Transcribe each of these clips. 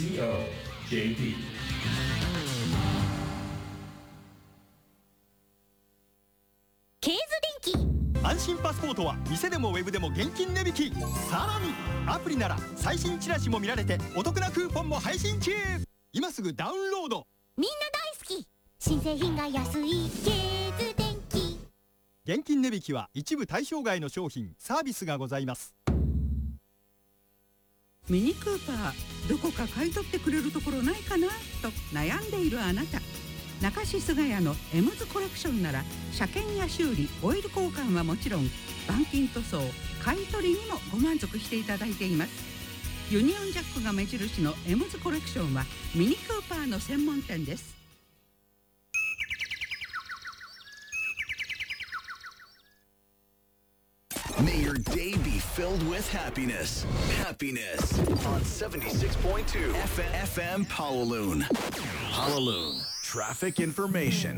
JD。 ケーズ電機。 安心パスポートは店でもウェブでも現金値引き。さらにアプリなら最新チラシも見られてお得なクーポンも配信中。今すぐダウンロード。 みんな大好き、新製品が安いケーズ電機。 現金値引きは一部対象外の商品サービスがございます。 ミニクーパー、どこか買い取ってくれるところないかなと悩んでいるあなた、中志菅谷のエムズコレクションなら車検や修理、オイル交換はもちろん板金塗装、買い取りにもご満足していただいています。ユニオンジャックが目印のエムズコレクションはミニクーパーの専門店です。 May your day be filled with happiness. Happiness on 76.2 FM Howaloon. Howaloon Traffic Information.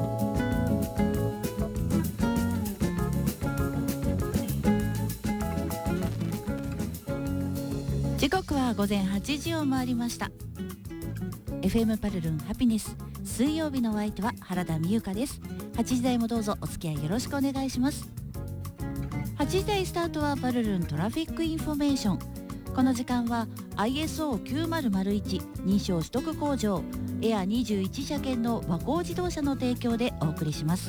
時刻は午前8時を回りました。 FM パルルンハピネス、水曜日のお相手は原田美由香です。8時台もどうぞお付き合いよろしくお願いします。8時台スタートはパルルントラフィックインフォメーション。この時間は ISO9001 認証取得工場エア21車検の和光自動車の提供でお送りします。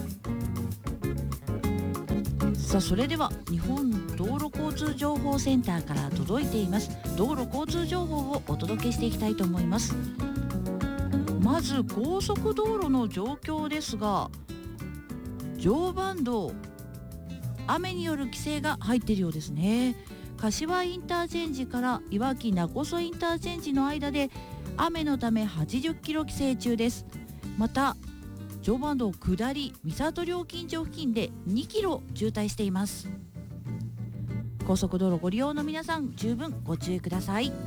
さあ、それでは日本道路交通情報センターから届いています道路交通情報をお届けしていきたいと思います。まず高速道路の状況ですが、常磐道雨による規制が入っているようですね。柏インターチェンジからいわき名古屋インターチェンジの間で雨のため80キロ規制中です。また常磐道下り三郷料金所付近で2キロ渋滞しています。高速道路ご利用の皆さん、十分ご注意ください。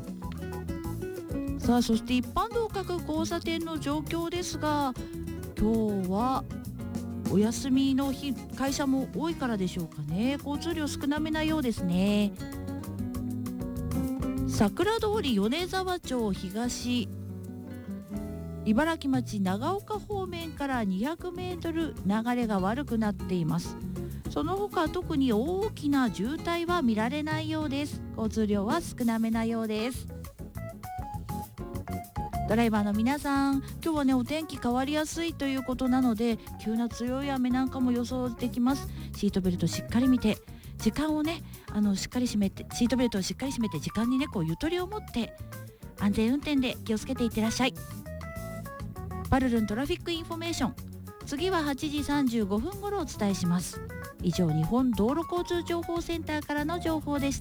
さあ、そして一般道各交差点の状況ですが、今日はお休みの日、会社も多いからでしょうかね。交通量少なめなようですね。桜通り米沢町東、茨城町長岡方面から200メートル流れが悪くなっています。その他特に大きな渋滞は見られないようです。交通量は少なめなようです。ドライバーの皆さん、今日はねお天気変わりやすいということなので、急な強い雨なんかも予想できます。シートベルトしっかり見て、時間をねしっかり締めて、シートベルトをしっかり締めて、時間にねゆとりを持って安全運転で気をつけていってらっしゃい。パルルントラフィックインフォメーション、次は8時35分頃お伝えします。以上、日本道路交通情報センターからの情報でした。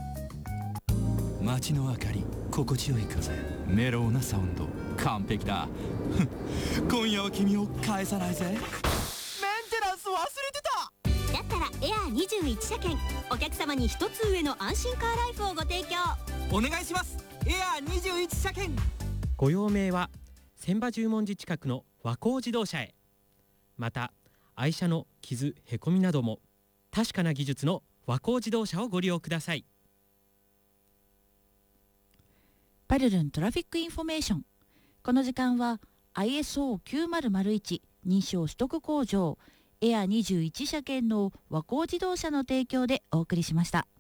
街の明かり、心地よい風、メロウなサウンド、完璧だ今夜は君を返さないぜ。メンテナンス忘れてだったらエア21車検、お客様に一つ上の安心カーライフをご提供。 お願いします。エア21車検。 ご用命は千葉十文字近くの和光自動車へ。また愛車の傷へこみなども確かな技術の和光自動車をご利用ください。 パルルントラフィックインフォメーション。この時間は ISO9001 認証取得工場エア21車検の和光自動車の提供でお送りしました。